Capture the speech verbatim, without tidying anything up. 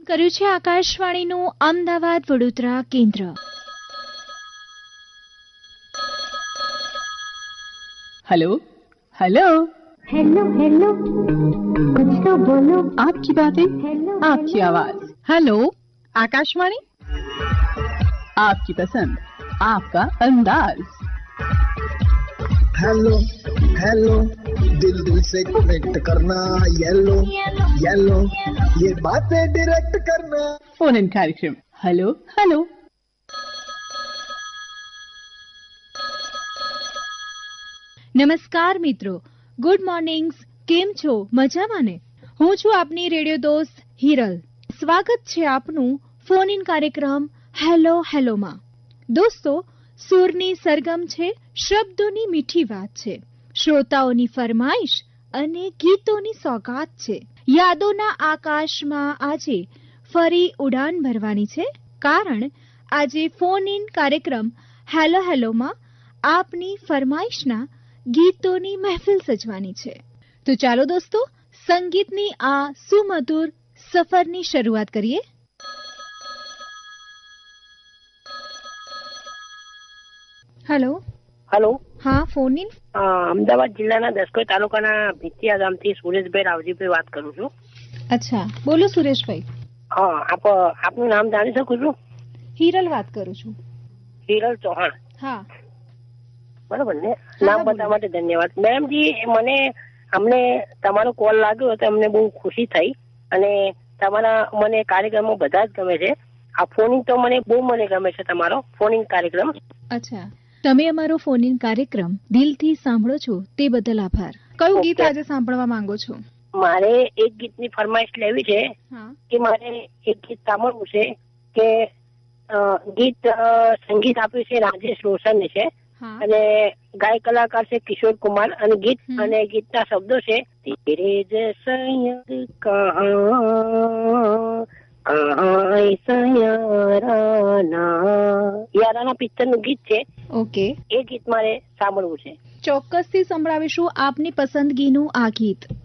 કર્યું છે આકાશવાણીનું અમદાવાદ વડોદરા કેન્દ્ર. हेलो हेलो हेलो हेलो कुछ तो बोलो. आपकी बातें आपकी आवाज. हेलो आकाशवाणी, आपकी पसंद आपका अंदाज. हेलो हेलो दिल दिल से कनेक्ट करना. येलो येलो ये बातें डायरेक्ट करना. फोन इन कार्यक्रम हेलो हेलो. નમસ્કાર મિત્રો, ગુડ મોર્નિંગ્સ. કેમ છો? મજામાં ને? હું છું આપની રેડિયો દોસ્ત હિરલ. સ્વાગત છે આપનું ફોન ઇન કાર્યક્રમ હેલો હેલોમાં. દોસ્તો, સૂરની સરગમ છે, શબ્દોની મીઠી વાત છે, શ્રોતાઓની ફરમાઈશ અને ગીતોની સોગાત છે. યાદોના આકાશમાં આજે ફરી ઉડાન ભરવાની છે, કારણ આજે ફોન ઇન કાર્યક્રમ હેલો હેલોમાં આપની ફરમાઈશના ગીતોની મહેફિલ સજવાની છે. તો ચાલો દોસ્તો, સંગીતની આ સુમધુર સફરની શરૂઆત કરીએ. Hello hello. હા, ફોન ઇન. અમદાવાદ જિલ્લાના દસકોઈ તાલુકાના ભીતિયા ગામથી સુરેશભાઈ રાવજીભાઈ વાત કરું છું. અચ્છા, બોલો સુરેશભાઈ. હા, આપ આપનું નામ જાણી શકું છું? હિરલ વાત કરું છું. હિરલ ચૌહાણ. હા, બરોબર ને? નામ બતાવવા માટે ધન્યવાદ. મેડમજી, મને અમને તમારો કોલ લાગ્યો તો અમને બહુ ખુશી થઈ અને તમારા મને કાર્યક્રમો બધા જ ગમે છે. આ ફોનિંગ તો મને બહુ મને ગમે છે, તમારો ફોનિંગ કાર્યક્રમ. અચ્છા, તમે અમારો ફોન ઇન કાર્યક્રમ દિલથી સાંભળો છો તે બદલ આભાર. કયું ગીત આજે સાંભળવા માંગો છો? મારે એક ગીતની ફરમાઈશ લેવી છે કે મારે એક ગીત સાંભળવું છે કે ગીત સંગીત આપ્યું છે રાજેશ રોશને છે અને ગાયક કલાકાર છે કિશોર કુમાર અને ગીત અને ગીતના શબ્દો છે તેરે જૈસા યાદ કહા યારાના પિક્ચર નું ગીત છે. ઓકે, એ ગીત મારે સાંભળવું છે. ચોક્કસથી સંભળાવીશું આપની પસંદગીનું આ ગીત.